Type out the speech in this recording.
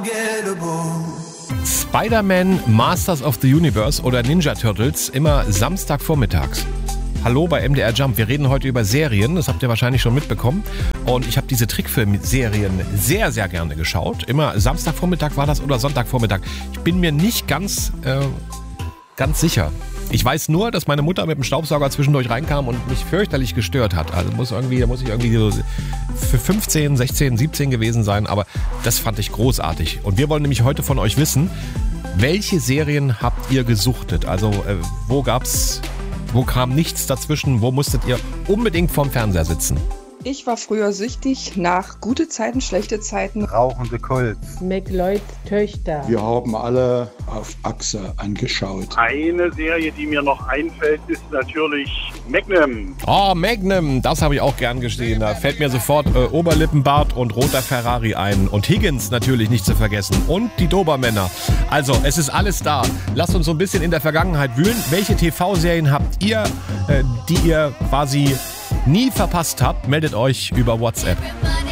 Spider-Man Masters of the Universe oder Ninja Turtles immer Samstagvormittags. Hallo bei MDR Jump. Wir reden heute über Serien, das habt ihr wahrscheinlich schon mitbekommen. Und ich habe diese Trickfilm-Serien sehr, sehr gerne geschaut. Immer Samstagvormittag war das oder Sonntagvormittag. Ich bin mir nicht ganz sicher. Ich weiß nur, dass meine Mutter mit dem Staubsauger zwischendurch reinkam und mich fürchterlich gestört hat. Also da muss ich irgendwie so für 15, 16, 17 gewesen sein. Aber das fand ich großartig. Und wir wollen nämlich heute von euch wissen, welche Serien habt ihr gesuchtet? Also wo kam nichts dazwischen? Wo musstet ihr unbedingt vorm Fernseher sitzen? Ich war früher süchtig nach gute Zeiten, schlechte Zeiten. Rauchende Colts. McLeod Töchter. Wir haben alle auf Achse angeschaut. Eine Serie, die mir noch einfällt, ist natürlich Magnum. Oh, Magnum, das habe ich auch gern gesehen. Da fällt mir sofort Oberlippenbart und roter Ferrari ein. Und Higgins natürlich nicht zu vergessen. Und die Dobermänner. Also, es ist alles da. Lasst uns so ein bisschen in der Vergangenheit wühlen. Welche TV-Serien habt ihr, die ihr quasi nie verpasst habt? Meldet euch über WhatsApp.